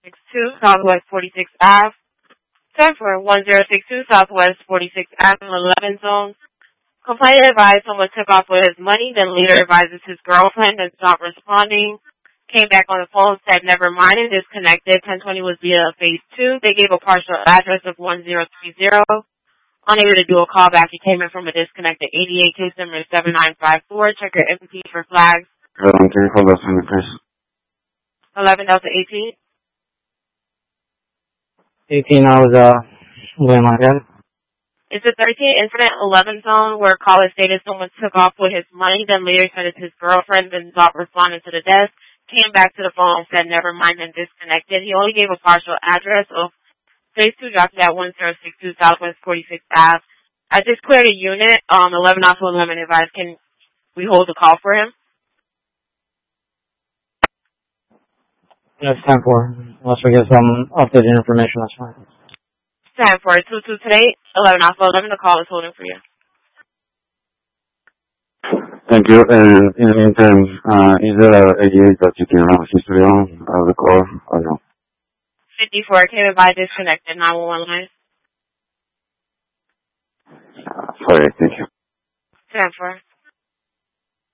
Southwest 46th Ave. 10-4-1062 Southwest 46th Ave, 11 zone. Complainant advised someone took off with his money, then later advises his girlfriend and stopped responding. Came back on the phone, said never mind and disconnected. 1020 was via phase 2. They gave a partial address of 1030. Unable to do a callback, he came in from a disconnected 88 case number 7954. Check your MP for flags. 11 please. 11 Delta 18. 18, I was, going like that. It's a 13 incident 11 zone where caller stated someone took off with his money, then later said it's his girlfriend, then stopped responding to the desk. Came back to the phone and said never mind and disconnected. He only gave a partial address of phase 2 dropped at 1062 Southwest 46th Ave. I just cleared a unit, 11 Alpha 11 advised, can we hold the call for him? That's 10-4. Unless we get some updated information, that's fine. 10-4-22 today, 11 Alpha 11, the call is holding for you. Thank you. And in the meantime, is there a 88 that you can run history on the call or no? 54 came by disconnected 911 line. Sorry, thank you. 10-4.